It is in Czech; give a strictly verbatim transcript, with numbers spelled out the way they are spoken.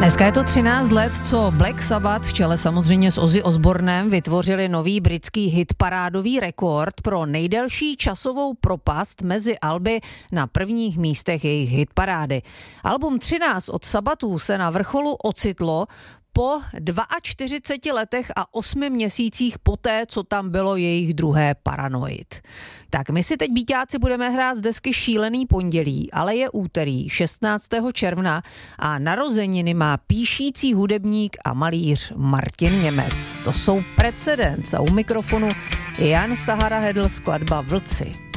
Dneska je to třináct let, co Black Sabbath v čele samozřejmě s Ozzy Osbournem vytvořili nový britský hitparádový rekord pro nejdelší časovou propast mezi alby na prvních místech jejich hitparády. Album třináct od Sabbathů se na vrcholu ocitlo po čtyřiceti dvou letech a osmi měsících poté, co tam bylo jejich druhé Paranoid. Tak my si teď, býťáci, budeme hrát z desky Šílený pondělí, ale je úterý šestnáctého června a narozeniny má píšící hudebník a malíř Martin Němec. To jsou Precedence a u mikrofonu Jan Sahara Hedl, skladba Vlci.